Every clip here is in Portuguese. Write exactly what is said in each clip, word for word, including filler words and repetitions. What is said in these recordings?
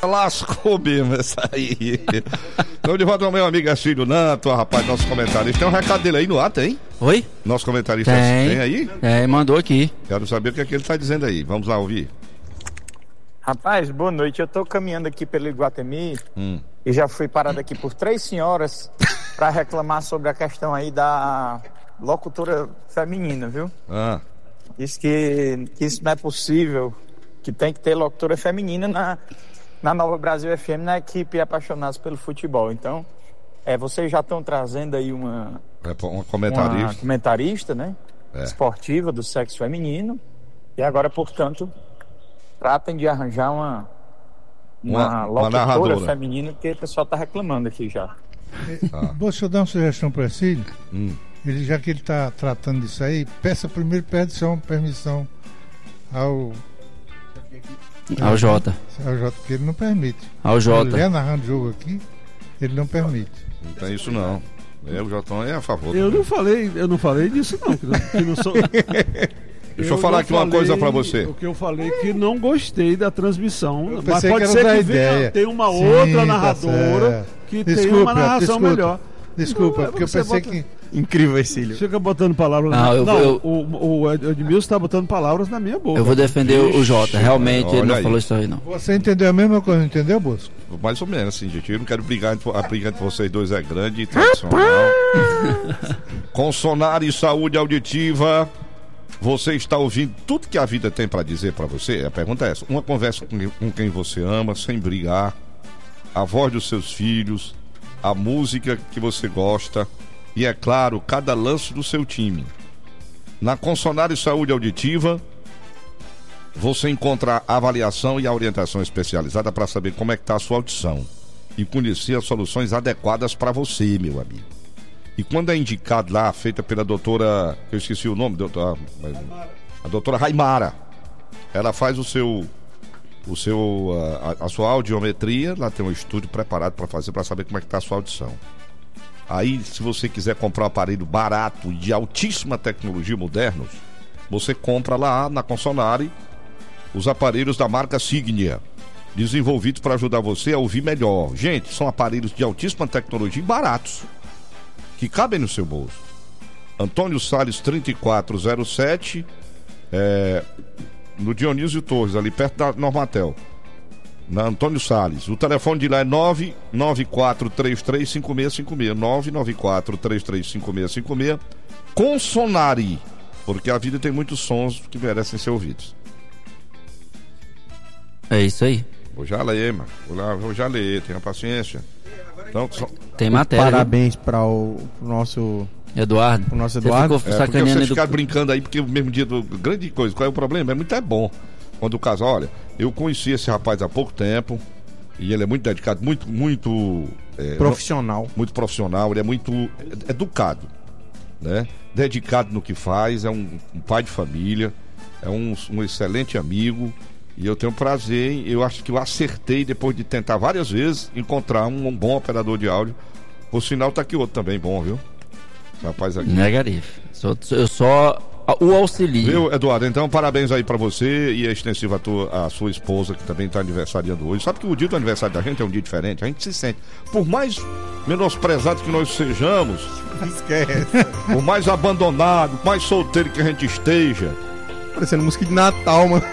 Lascou mesmo essa aí. Então, de volta ao meu amigo Acílio Nato, rapaz, nosso comentarista. Tem um recado dele aí no ar, tem? Oi? Nosso comentarista tem, tem aí? É, mandou aqui. Quero saber o que é que ele tá dizendo aí. Vamos lá ouvir. Rapaz, boa noite. Eu tô caminhando aqui pelo Iguatemi hum. e já fui parado aqui por três senhoras para reclamar sobre a questão aí da locutora feminina, viu? Ah. Diz que, que isso não é possível, que tem que ter locutora feminina na, na Nova Brasil F M, na equipe Apaixonados pelo Futebol. Então, é, vocês já estão trazendo aí uma, é, uma comentarista, uma comentarista, né? É. Esportiva do sexo feminino. E agora, portanto, tratem de arranjar uma, uma, uma locutora narradora feminina, porque o pessoal está reclamando aqui já. Ah. Deixa eu dar uma sugestão para Cílio. Hum. Ele, já que ele está tratando disso aí, peça primeiro permissão, permissão ao ao Jota. Ao Jota, porque ele não permite. Ao Jota. Ele é narrando o jogo aqui, ele não permite. Não tem isso não. É, o Jotão é a favor. Eu também. não falei, eu não falei disso não. Que não, que não sou... Deixa eu, eu falar aqui falei, uma coisa pra você. O que eu falei que não gostei da transmissão. Eu mas pode que ser que venha, tem uma Sim, outra narradora tá que desculpa, tem uma narração desculpa, melhor. Desculpa, não, é porque eu pensei bota... que. Incrível esse Cílio. Fica botando palavras não, na... eu, não eu... o, o Edmilson está botando palavras na minha boca. Eu vou defender Ixi, o Jota. Realmente ele não aí. falou isso aí, não. Você entendeu a mesma coisa, não entendeu, Bosco? Mais ou menos, assim, gente. Eu não quero brigar. A briga entre vocês dois é grande e tradicional. Consonare Saúde Auditiva. Você está ouvindo tudo que a vida tem para dizer para você? A pergunta é essa. Uma conversa com, com quem você ama, sem brigar. A voz dos seus filhos. A música que você gosta. E, é claro, cada lance do seu time. Na Consonare Saúde Auditiva, você encontra a avaliação e a orientação especializada para saber como é que está a sua audição e conhecer as soluções adequadas para você, meu amigo. E quando é indicado lá, feita pela doutora, eu esqueci o nome, doutora, a doutora Raimara, ela faz o seu, o seu, a, a sua audiometria, lá tem um estúdio preparado para fazer, para saber como é que está a sua audição. Aí, se você quiser comprar um aparelho barato e de altíssima tecnologia modernos, você compra lá na Consonare os aparelhos da marca Signia, desenvolvidos para ajudar você a ouvir melhor. Gente, são aparelhos de altíssima tecnologia e baratos, que cabem no seu bolso. Antônio Salles trinta e quatro zero sete, é, no Dionísio Torres, ali perto da Normatel. Na Antônio Salles. O telefone de lá é nove nove quatro três três cinco seis cinco seis, nove nove quatro três três cinco seis cinco seis. Consonare, porque a vida tem muitos sons que merecem ser ouvidos. É isso aí. Vou já ler, mano. Vou, lá, vou já ler, tenha paciência. Então, so... Tem matéria. Parabéns para o pro nosso Eduardo. Pro nosso Eduardo. Ficou é, porque vocês ficaram do... brincando aí, porque o mesmo dia do grande coisa, qual é o problema? É muito é bom. Quando o casal, olha, eu conheci esse rapaz há pouco tempo e ele é muito dedicado, muito, muito... É, profissional. Muito profissional, ele é muito educado, né? Dedicado no que faz, é um, um pai de família, é um, um excelente amigo e eu tenho prazer, eu acho que eu acertei depois de tentar várias vezes encontrar um, um bom operador de áudio. Por sinal, tá aqui outro também bom, viu? Rapaz aqui. Negativo. Eu só... o auxílio. Viu, Eduardo? Então, parabéns aí pra você e a extensiva a, tua, a sua esposa, que também tá aniversariando hoje. Sabe que o dia do aniversário da gente é um dia diferente? A gente se sente. Por mais menosprezados que nós sejamos, esquece. Por mais abandonado, mais solteiro que a gente esteja. Parecendo música de Natal, mano.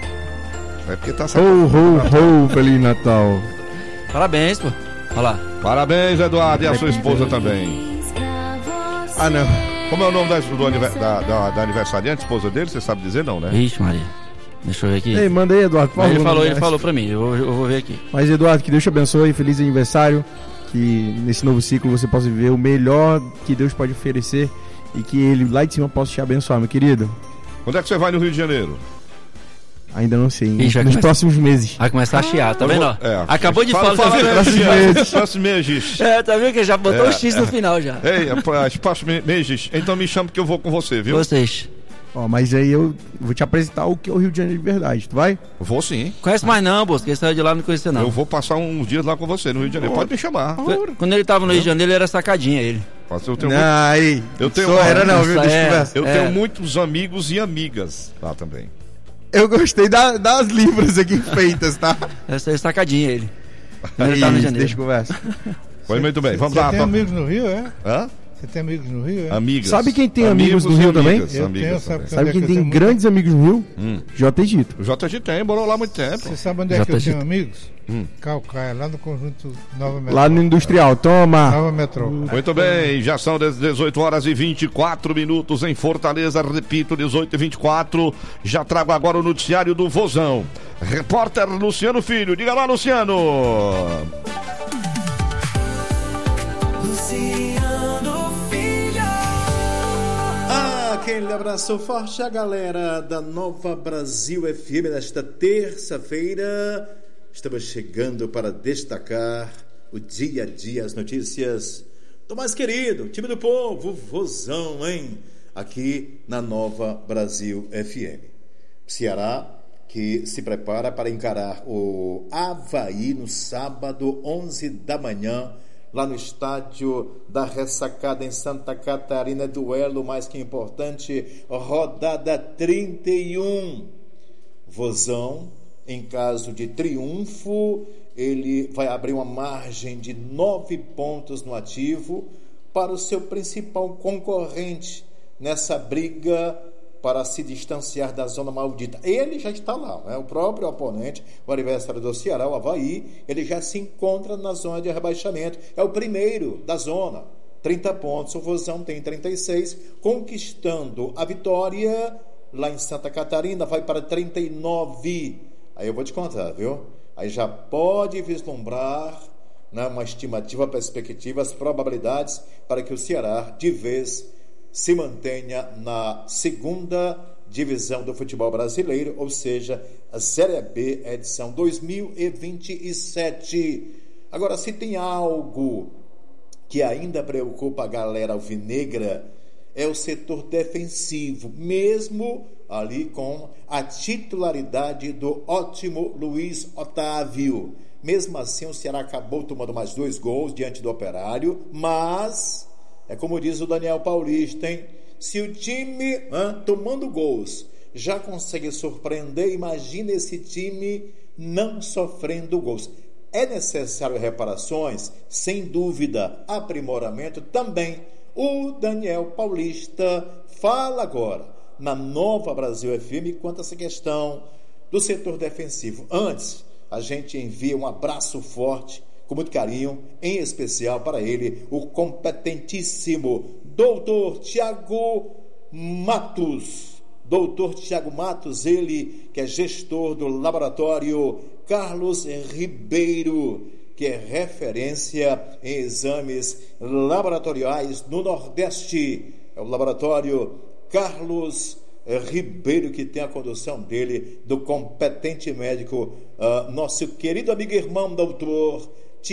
É porque tá sabendo. Ho, ho, ho, Feliz Natal. Parabéns, pô. Olha lá. Parabéns, Eduardo, e a sua esposa também. Ah, não. Como é o nome da, do, da, da, da aniversariante, esposa dele? Você sabe dizer, não, né? Ixi, Maria. Deixa eu ver aqui. Ei, manda aí, Eduardo, por favor. Ele falou, ele falou pra mim, eu vou, eu vou ver aqui. Mas, Eduardo, que Deus te abençoe, feliz aniversário. Que nesse novo ciclo você possa viver o melhor que Deus pode oferecer e que Ele lá de cima possa te abençoar, meu querido. Quando é que você vai no Rio de Janeiro? Ainda não sei, Ixi, nos começa... próximos meses. Vai começar a chiar, tá vendo? Ó? É, acabou de fala, falar. Fala, tá próximos meses. Próximos meses. É, tá vendo que já botou o é, X no final já. Ei, próximos meses. Então me chama que eu vou com você, viu? Vocês. Ó, mas aí eu vou te apresentar o que é o Rio de Janeiro de verdade, tu vai? Vou sim. Conhece mais não, Bosco, ele saiu de lá não conhecia não. Eu vou passar uns dias lá com você no Rio de Janeiro, pode me chamar. Quando ele tava no Rio de Janeiro, ele era sacadinha, ele. Eu tenho não, muito... aí, eu tenho só era não, viu? Deixa é, conversa. Eu é. tenho muitos amigos e amigas lá também. Eu gostei da- das libras aqui feitas, tá? Essa é sacadinha ele. Ele Isso, tá no janeiro. deixa eu conversa. Foi muito bem. Vamos Você lá. tem vamos- amigos no Rio, é? Hã? Você tem amigos no Rio, é? Amigas. Sabe quem tem amigos no Rio e também? amigas, Eu amigas tenho, também. sabe Sabe onde é quem que eu tem tenho grandes amigos no Rio? Hum. J. Gito. O J G tem, morou lá há muito tempo. Você sabe onde é Já que eu tá tenho dito. amigos? Hum. Calcaia, lá no conjunto Nova Metrópole. Lá no Industrial, toma. Nova Metrópole. Muito bem, já são dezoito horas e vinte e quatro minutos em Fortaleza, repito, dezoito e vinte e quatro. Já trago agora o noticiário do Vozão. Repórter Luciano Filho, diga lá, Luciano. Luciano Filho. Aquele abraço forte à galera da Nova Brasil F M nesta terça-feira. Estamos chegando para destacar o dia a dia, as notícias do mais querido, time do povo, Vozão, hein? Aqui na Nova Brasil F M. Ceará que se prepara para encarar o Avaí no sábado, onze da manhã, lá no estádio da Ressacada em Santa Catarina, duelo mais que importante, rodada trinta e um. Vozão, em caso de triunfo, ele vai abrir uma margem de nove pontos no ativo para o seu principal concorrente nessa briga para se distanciar da zona maldita. Ele já está lá, né? O próprio oponente, o adversário do Ceará, o Avaí, ele já se encontra na zona de rebaixamento. É o primeiro da zona, trinta pontos. O Vozão tem trinta e seis, conquistando a vitória lá em Santa Catarina, vai para trinta e nove. Aí eu vou te contar, viu? Aí já pode vislumbrar, né, uma estimativa, perspectiva, as probabilidades para que o Ceará, de vez, se mantenha na segunda divisão do futebol brasileiro, ou seja, a Série B, edição dois mil e vinte e sete. Agora, se tem algo que ainda preocupa a galera alvinegra, é o setor defensivo, mesmo ali com a titularidade do ótimo Luiz Otávio. Mesmo assim, o Ceará acabou tomando mais dois gols diante do Operário, mas é como diz o Daniel Paulista, hein? Se o time, hein, tomando gols, já consegue surpreender, imagina esse time não sofrendo gols. É necessário reparações? Sem dúvida. Aprimoramento também. O Daniel Paulista fala agora na Nova Brasil F M quanto a essa questão do setor defensivo. Antes, a gente envia um abraço forte, com muito carinho, em especial para ele, o competentíssimo doutor Tiago Matos. doutor Tiago Matos, ele que é gestor do laboratório Carlos Ribeiro, que é referência em exames laboratoriais no Nordeste. É o laboratório Carlos Ribeiro, que tem a condução dele, do competente médico, uh, nosso querido amigo e irmão, doutor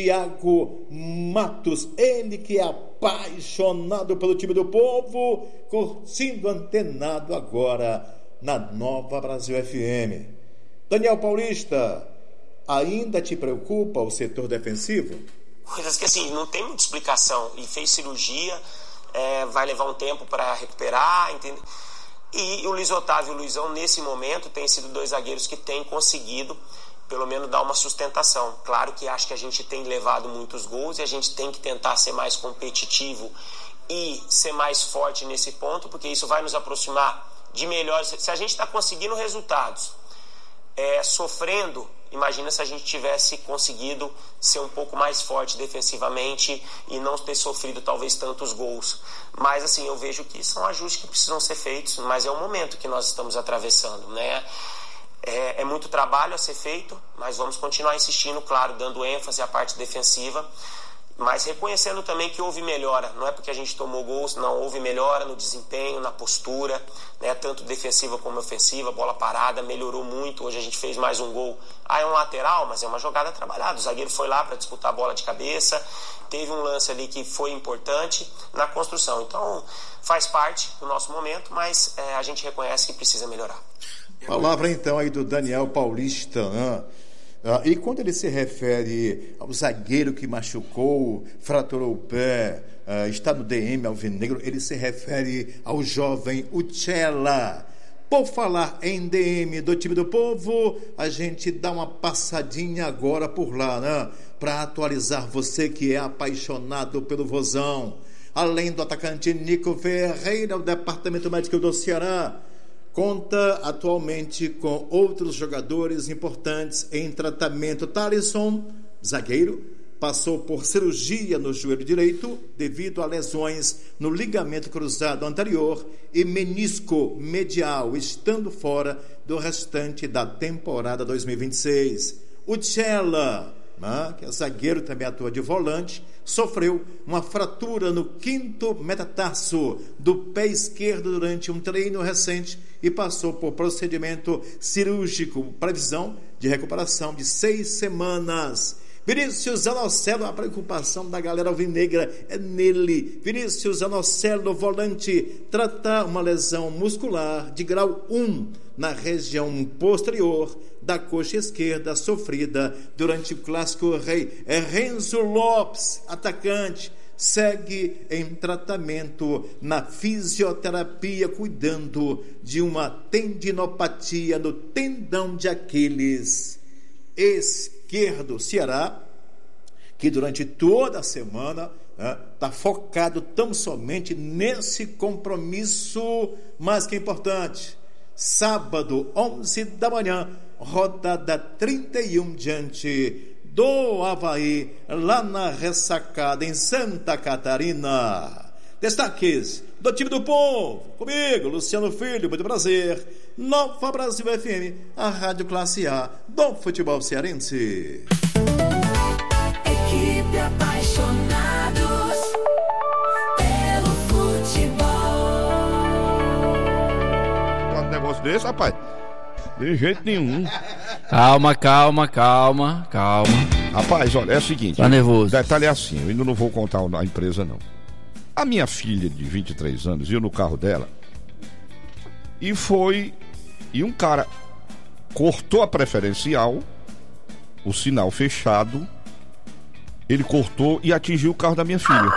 Tiago Matos, ele que é apaixonado pelo time do povo, curtindo antenado agora na Nova Brasil F M. Daniel Paulista, ainda te preocupa o setor defensivo? Coisas que assim, não tem muita explicação, e fez cirurgia, é, vai levar um tempo para recuperar, entende? E o Luiz Otávio e o Luizão, nesse momento, têm sido dois zagueiros que têm conseguido pelo menos dar uma sustentação. Claro que acho que a gente tem levado muitos gols e a gente tem que tentar ser mais competitivo e ser mais forte nesse ponto, porque isso vai nos aproximar de melhores. Se a gente está conseguindo resultados é, sofrendo, imagina se a gente tivesse conseguido ser um pouco mais forte defensivamente e não ter sofrido talvez tantos gols. Mas assim, eu vejo que são ajustes que precisam ser feitos, mas é o momento que nós estamos atravessando, né? É, é muito trabalho a ser feito, mas vamos continuar insistindo, claro, dando ênfase à parte defensiva, mas reconhecendo também que houve melhora. Não é porque a gente tomou gols, não, houve melhora no desempenho, na postura, né, tanto defensiva como ofensiva, bola parada, melhorou muito. Hoje a gente fez mais um gol. Ah, é um lateral, mas é uma jogada trabalhada. O zagueiro foi lá para disputar a bola de cabeça, teve um lance ali que foi importante na construção. Então, faz parte do nosso momento, mas é, a gente reconhece que precisa melhorar. Palavra então aí do Daniel Paulista, né? Ah, e quando ele se refere ao zagueiro que machucou, fraturou o pé, ah, está no D M alvinegro, ele se refere ao jovem Uchela. Por falar em D M do time do povo, a gente dá uma passadinha agora por lá, né? Para atualizar você que é apaixonado pelo Vozão. Além do atacante Nico Ferreira, o Departamento Médico do Ceará conta atualmente com outros jogadores importantes em tratamento. Thalisson, zagueiro, passou por cirurgia no joelho direito devido a lesões no ligamento cruzado anterior e menisco medial, estando fora do restante da temporada dois mil e vinte e seis. O Tchela, né, que é zagueiro, também atua de volante, sofreu uma fratura no quinto metatarso do pé esquerdo durante um treino recente e passou por procedimento cirúrgico, previsão de recuperação de seis semanas. Vinícius Zanocelo, a preocupação da galera alvinegra é nele. Vinícius Zanocelo, volante, trata uma lesão muscular de grau um na região posterior da coxa esquerda, sofrida durante o Clássico Rei. É Renzo Lopes, atacante, segue em tratamento na fisioterapia, cuidando de uma tendinopatia no tendão de Aquiles esquerdo. Ceará, que durante toda a semana está né, focado tão somente nesse compromisso, mais que importante. Sábado, onze da manhã, rodada trinta e um diante do Avaí, lá na Ressacada, em Santa Catarina. Destaques do time do povo, comigo, Luciano Filho, muito prazer. Nova Brasil F M, a rádio classe A do futebol cearense. Equipe apaixonados pelo futebol. Um negócio desse, rapaz? De jeito nenhum. Calma, calma, calma, calma. Rapaz, olha, é o seguinte. Tá nervoso. O detalhe é assim, eu ainda não vou contar a empresa, não. A minha filha de vinte e três anos ia no carro dela e foi... E um cara cortou a preferencial, o sinal fechado, ele cortou e atingiu o carro da minha filha.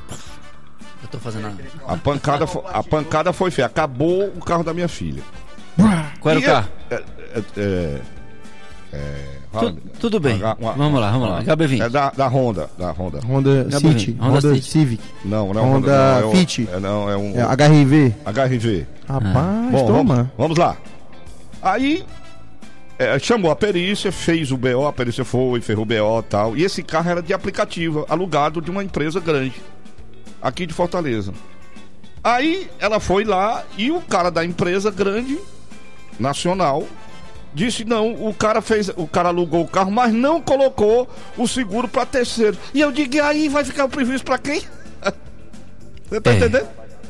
Eu tô fazendo a... A pancada, fo- a pancada foi feia, acabou o carro da minha filha. Qual era E o carro? É, é, é, é, Tu- tudo bem. uma- uma- Vamos lá, vamos lá. H B vinte. É da, da Honda, da Honda. Honda H B vinte, City, Honda Honda, City. Civic, Não, não é Honda não, é o- Fit. É, não, é um é, H R V. H R V. Rapaz, Bom, toma. vamos, vamos lá. Aí é, chamou a perícia, fez o B O, a perícia foi, fez o B O e tal. E esse carro era de aplicativo, alugado de uma empresa grande, aqui de Fortaleza. Aí ela foi lá e o cara da empresa grande, nacional, disse não, o cara fez, o cara alugou o carro, mas não colocou o seguro para terceiro. E eu digo, e aí vai ficar o prejuízo para quem? Você tá É. entendendo?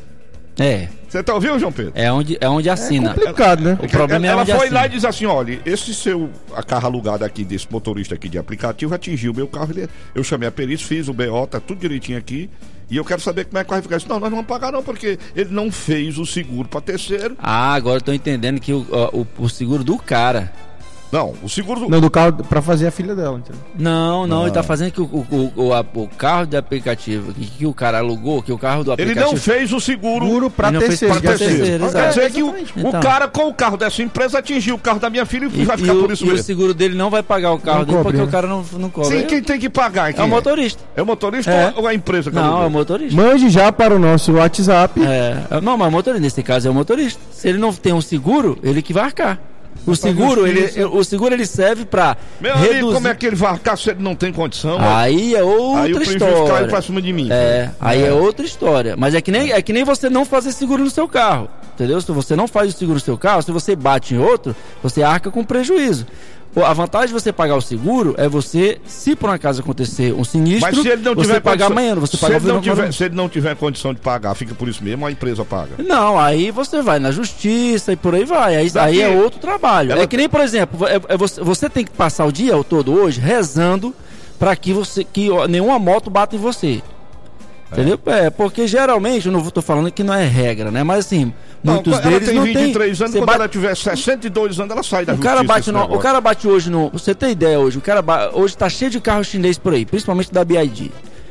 É, Você tá ouvindo, João Pedro? é onde, é onde assina. Complicado, né? O problema é ela onde foi assina. lá e disse assim, olha, esse seu a carro alugado aqui desse motorista aqui de aplicativo atingiu o meu carro. Ele- eu chamei a perícia, fiz o B O, tá tudo direitinho aqui. E eu quero saber como é que vai ficar isso. Não, nós não vamos pagar não, porque ele não fez o seguro para terceiro. Ah, agora eu tô entendendo que o, o, o seguro do cara. Não, o seguro do... Não, do carro pra fazer a filha dela, entendeu? Não, não, Não. ele tá fazendo que o, o, o, a- o carro de aplicativo que, que o cara alugou, que o carro do Ele aplicativo. não fez o seguro Seguro pra Ele não fez terceiro. pra para já terceiro. terceiro, fez. Quer exato. dizer que o, Exatamente. o Então. cara com o carro dessa empresa atingiu o carro da minha filha e, E, vai e ficar o, por isso e o mesmo. seguro dele não vai pagar o carro Não dele cobre, porque né? o cara não, não cobra. Sim, quem tem que pagar? É Quem o motorista. É o motorista É. ou a empresa? que Não, alugou? é o motorista. Mande já para o nosso WhatsApp. É, não, mas o motorista, nesse caso é o motorista. Se ele não tem um seguro, ele que vai arcar. O seguro, ele, o seguro ele serve pra Meu amigo, reduzir. como é que ele vai arcar se ele não tem condição? Aí é outra Aí o prejuízo história. cai pra cima de mim. É, aí é. outra história. Mas é que, nem, é que nem você não fazer seguro no seu carro. Entendeu? Se você não faz o seguro no seu carro, se você bate em outro, você arca com prejuízo. Pô, a vantagem de você pagar o seguro é você, se por um acaso acontecer um sinistro, Mas se ele não você tiver pagar condição- amanhã, você se pagar ele não no- tiver, se ele não tiver condição de pagar, fica por isso mesmo, a empresa paga. Não, aí você vai na justiça e por aí vai. Aí, Daqui- aí é outro trabalho. Ela- É que nem, por exemplo, é, é você, você tem que passar o dia todo hoje rezando para que você que ó, nenhuma moto bata em você. Entendeu? É, porque geralmente, eu não tô falando que não é regra, né? Mas assim, muitos não, ela deles tem não vinte e três tem. anos, Você quando bate- ela tiver sessenta e dois anos, ela sai da O justiça. cara bate esse no, o negócio. cara bate hoje no, você tem ideia hoje, o cara ba- hoje tá cheio de carro chinês por aí, principalmente da B I D.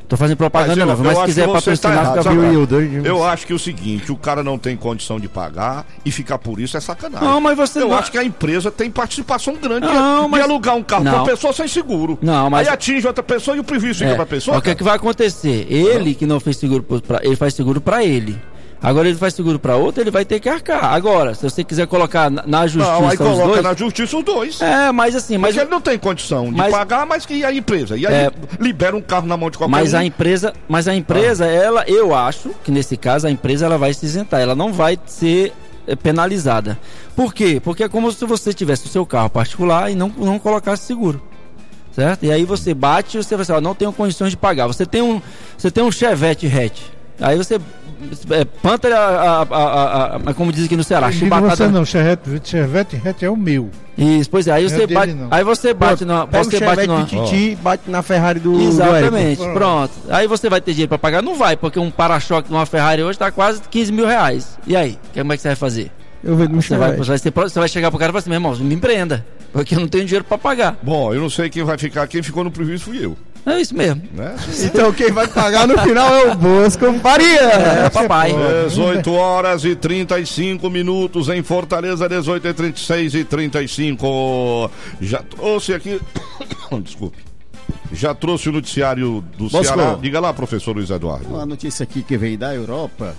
Tô fazendo propaganda Mas eu- não, mas eu se acho quiser que você tá patrocinar, errado, fica sabe? à Viu, vontade. Hildo? Eu acho que é o seguinte, o cara não tem condição de pagar e ficar por isso é sacanagem. Não, mas você Eu não- acho que a empresa tem participação grande Não, de, mas- de alugar um carro pra Não. uma pessoa sem seguro. Não, mas- Aí atinge outra pessoa e o prejuízo fica É, pra pessoa. o que é que vai acontecer? Ele que não fez seguro pra, ele faz seguro pra ele. Agora ele faz seguro pra outro, ele vai ter que arcar. Agora, se você quiser colocar na, na justiça Não, aí os coloca dois, na justiça os dois. é, mas assim, mas Mas ele não tem condição de mas- pagar, mas que a empresa. E aí É. libera um carro na mão de qualquer Mas um. a empresa, mas a empresa, ela, eu acho que nesse caso a empresa ela vai se isentar, ela não vai ser eh, penalizada. Por quê? Porque é como se você tivesse o seu carro particular e não, não colocasse seguro. Certo? E aí você bate e você vai falar, não tenho condições de pagar. Você tem um, você tem um Chevette hatch. Aí você é, Panther, a, a, a, a, a, como diz aqui no Ceará, Digo chibatada. você não, Chevette, Chevette hatch é o meu. Isso, pois é, aí Não é você dele, bate, não. aí você bate na, Pega você o bate Chevette numa, do Titi e bate na Ferrari do, do exatamente, Érico. pronto. Aí você vai ter dinheiro pra pagar? Não vai, porque um para-choque de uma Ferrari hoje tá quase quinze mil reais. E aí, como é que você vai fazer? Eu vejo no Você vai, Chevette. você, vai ser, você vai chegar pro cara e falar assim, meu irmão, me empreenda, porque eu não tenho dinheiro pra pagar. Bom, eu não sei quem vai ficar, quem ficou no prejuízo fui eu. É isso mesmo. Né? Então quem vai pagar no final é o Bosco Faria. É, papai. dezoito horas e trinta e cinco minutos em Fortaleza, dezoito e trinta e seis e trinta e cinco. Já trouxe aqui. Desculpe. Já trouxe o noticiário do Bosco. Ceará. Diga lá, professor Luiz Eduardo. Uma notícia aqui que vem da Europa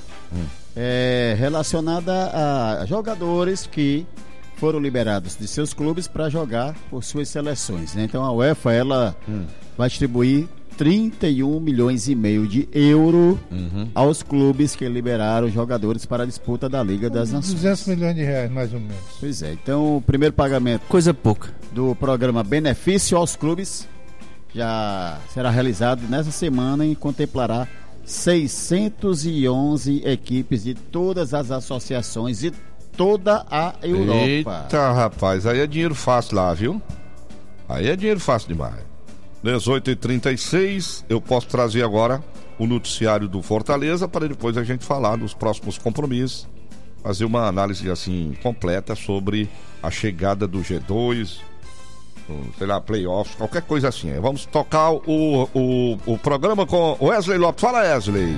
é relacionada a jogadores que foram liberados de seus clubes para jogar por suas seleções, né? Então a UEFA ela vai distribuir trinta e um milhões e meio de euro aos clubes que liberaram jogadores para a disputa da Liga das Nações. duzentos milhões de reais, mais ou menos. Pois é, então o primeiro pagamento Coisa pouca. do programa Benefício aos Clubes já será realizado nessa semana e contemplará seiscentas e onze equipes de todas as associações de toda a Europa. Eita, rapaz, aí é dinheiro fácil lá, viu? Aí é dinheiro fácil demais. dezoito e trinta e seis, eu posso trazer agora o noticiário do Fortaleza para depois a gente falar dos próximos compromissos, fazer uma análise assim completa sobre a chegada do G dois, sei lá, playoffs, qualquer coisa assim. Vamos tocar o, o, o programa com Wesley Lopes. Fala, Wesley.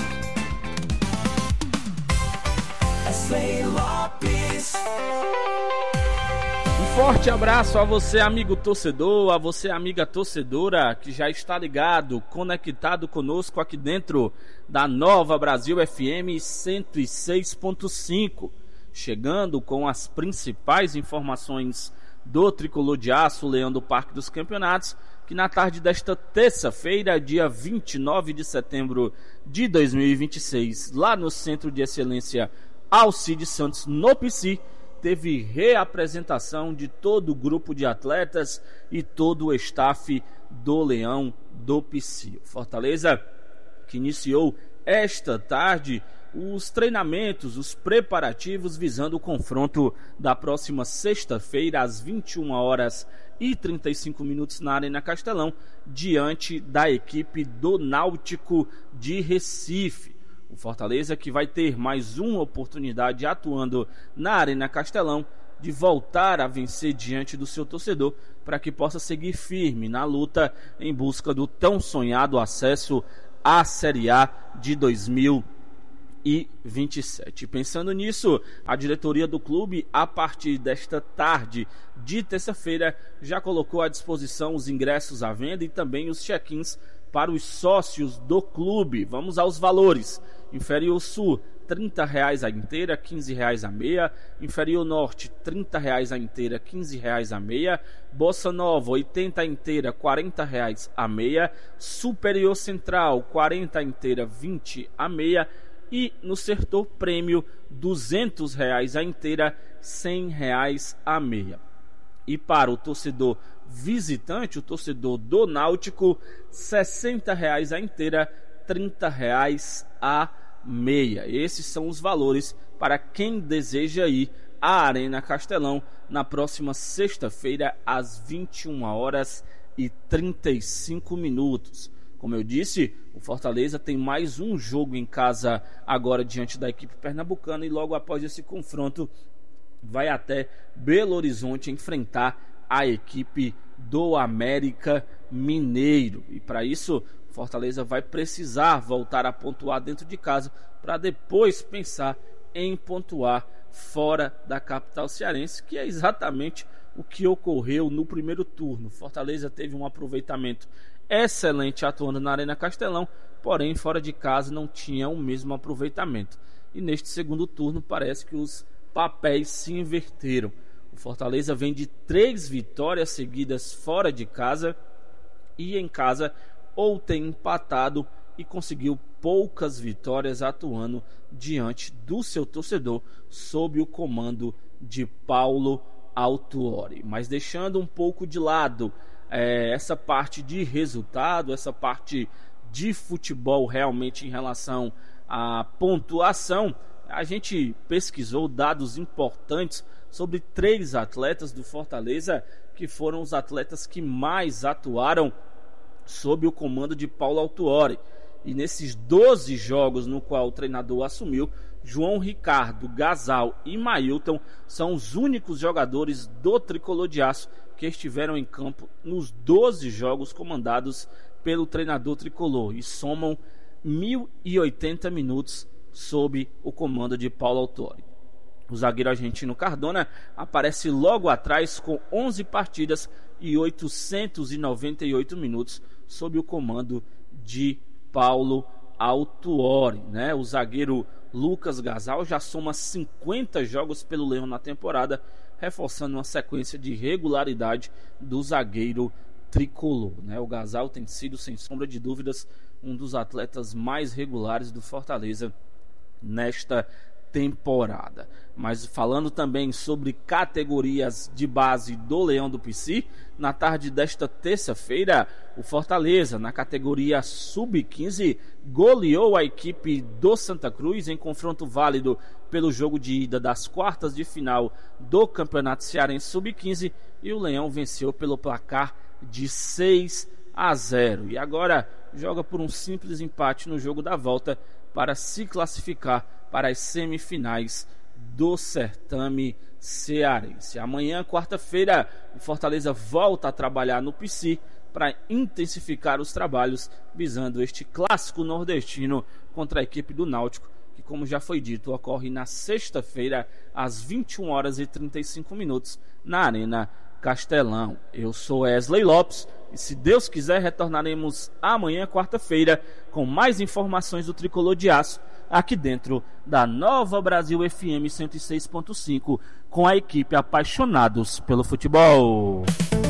Wesley Lopes. Um forte abraço a você, amigo torcedor, a você, amiga torcedora, que já está ligado, conectado conosco aqui dentro da Nova Brasil F M cento e seis ponto cinco, chegando com as principais informações do Tricolor de Aço, Leão do Parque dos Campeonatos, que na tarde desta terça-feira, dia vinte e nove de setembro de dois mil e vinte e seis, lá no Centro de Excelência Alcides Santos, no P C, teve reapresentação de todo o grupo de atletas e todo o staff do Leão do P C. Fortaleza, que iniciou esta tarde os treinamentos, os preparativos visando o confronto da próxima sexta-feira às vinte e uma horas e trinta e cinco minutos na Arena Castelão, diante da equipe do Náutico de Recife. O Fortaleza que vai ter mais uma oportunidade atuando na Arena Castelão de voltar a vencer diante do seu torcedor para que possa seguir firme na luta em busca do tão sonhado acesso à Série A de dois mil e vinte e sete. Pensando nisso, a diretoria do clube, a partir desta tarde de terça-feira, já colocou à disposição os ingressos à venda e também os check-ins para os sócios do clube. Vamos aos valores. Inferior Sul, trinta reais a inteira, quinze reais a meia. Inferior Norte, trinta reais a inteira, quinze reais a meia. Bossa Nova, oitenta a inteira, quarenta reais a meia. Superior Central, quarenta a inteira, vinte a meia. E no setor prêmio, duzentos reais a inteira, cem reais a meia. E para o torcedor visitante, o torcedor do Náutico, sessenta reais a inteira, trinta reais a meia. Esses são os valores para quem deseja ir à Arena Castelão na próxima sexta-feira às vinte e uma horas e trinta e cinco minutos. Como eu disse, o Fortaleza tem mais um jogo em casa agora diante da equipe pernambucana e logo após esse confronto vai até Belo Horizonte enfrentar a equipe do América Mineiro. E para isso, o Fortaleza vai precisar voltar a pontuar dentro de casa para depois pensar em pontuar fora da capital cearense, que é exatamente o que ocorreu no primeiro turno. Fortaleza teve um aproveitamento excelente atuando na Arena Castelão, porém fora de casa não tinha o mesmo aproveitamento. E neste segundo turno parece que os papéis se inverteram. O Fortaleza vem de três vitórias seguidas fora de casa e em casa ou tem empatado e conseguiu poucas vitórias atuando diante do seu torcedor sob o comando de Paulo Autuori. Mas deixando um pouco de lado é, essa parte de resultado, essa parte de futebol realmente em relação à pontuação, a gente pesquisou dados importantes sobre três atletas do Fortaleza que foram os atletas que mais atuaram sob o comando de Paulo Autuori. E nesses doze jogos no qual o treinador assumiu, João Ricardo, Gasal e Mailton são os únicos jogadores do Tricolor de Aço que estiveram em campo nos doze jogos comandados pelo treinador tricolor e somam mil e oitenta minutos sob o comando de Paulo Autuori. O zagueiro argentino Cardona aparece logo atrás com onze partidas e oitocentos e noventa e oito minutos sob o comando de Paulo Autuori, né? O zagueiro Lucas Gasal já soma cinquenta jogos pelo Leão na temporada, reforçando uma sequência de regularidade do zagueiro tricolor, né? O Gasal tem sido, sem sombra de dúvidas, um dos atletas mais regulares do Fortaleza nesta temporada. Mas falando também sobre categorias de base do Leão do Pici, na tarde desta terça-feira, o Fortaleza, na categoria sub quinze, goleou a equipe do Santa Cruz em confronto válido pelo jogo de ida das quartas de final do Campeonato Cearense sub quinze, e o Leão venceu pelo placar de seis a zero. E agora joga por um simples empate no jogo da volta para se classificar para as semifinais do certame cearense. Amanhã, quarta-feira, o Fortaleza volta a trabalhar no Pici para intensificar os trabalhos visando este clássico nordestino contra a equipe do Náutico, que, como já foi dito, ocorre na sexta-feira às vinte e uma horas e trinta e cinco minutos na Arena Castelão. Eu sou Wesley Lopes e, se Deus quiser, retornaremos amanhã, quarta-feira, com mais informações do Tricolor de Aço aqui dentro da Nova Brasil F M cento e seis ponto cinco, com a equipe Apaixonados pelo Futebol.